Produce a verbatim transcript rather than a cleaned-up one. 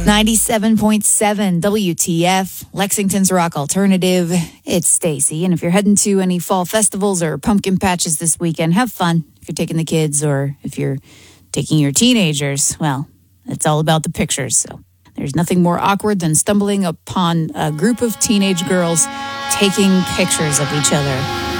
ninety-seven point seven W T F, Lexington's Rock Alternative. It's Stacy, and if you're heading to any fall festivals or pumpkin patches this weekend, have fun. If you're taking the kids or if you're taking your teenagers, well, it's all about the pictures. So there's nothing more awkward than stumbling upon a group of teenage girls taking pictures of each other.